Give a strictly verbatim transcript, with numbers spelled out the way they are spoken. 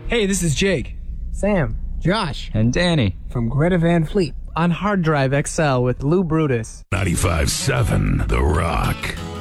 Hey, this is Jake. Sam. Josh. And Danny. From Greta Van Fleet. On Hard Drive X L with Lou Brutus. ninety-five seven The Rock.